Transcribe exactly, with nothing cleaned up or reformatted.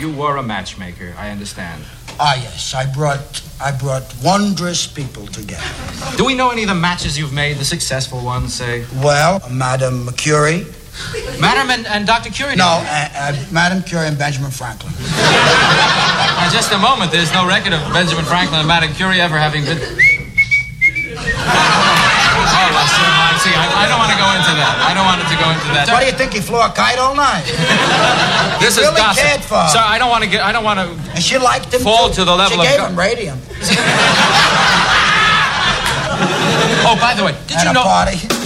you were a matchmaker, I understand. Ah, yes, I brought I brought wondrous people together. Do we know any of the matches you've made, the successful ones, say? Well, Madame Curie. Madam and, and Doctor Curie? No, uh, uh, Madame Curie and Benjamin Franklin. Now, just a moment, there's no record of Benjamin Franklin and Madame Curie ever having been... Oh, well, sir, I see. I, I don't want to go into that. I don't want it to go into that. What do you think? He flew a kite all night. This he is really gossip. cared for her. Sir, I don't want to get. I don't want to. And she liked him fall too. to the level she of. gave Go- him radium. Oh, by the way, did At you a know? party.